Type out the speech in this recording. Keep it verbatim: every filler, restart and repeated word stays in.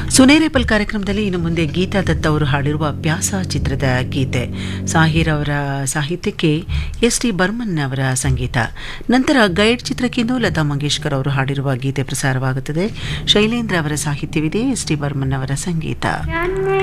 ಸುನೇರೇಪಲ್ ಕಾರ್ಯಕ್ರಮದಲ್ಲಿ ಇನ್ನು ಮುಂದೆ ಗೀತಾ ದತ್ತ ಅವರು ಹಾಡಿರುವ ಪ್ಯಾಸ ಚಿತ್ರದ ಗೀತೆ, ಸಾಹಿರ್ ಅವರ ಸಾಹಿತ್ಯಕ್ಕೆ ಎಸ್ ಟಿ ಬರ್ಮನ್ ಅವರ ಸಂಗೀತ. ನಂತರ ಗೈಡ್ ಚಿತ್ರಕ್ಕಿಂದು ಲತಾ ಮಂಗೇಶ್ಕರ್ ಅವರು ಹಾಡಿರುವ ಗೀತೆ ಪ್ರಸಾರವಾಗುತ್ತದೆ. ಶೈಲೇಂದ್ರ ಅವರ ಸಾಹಿತ್ಯವಿದೆ, ಎಸ್ ಟಿ ಬರ್ಮನ್ ಅವರ ಸಂಗೀತ.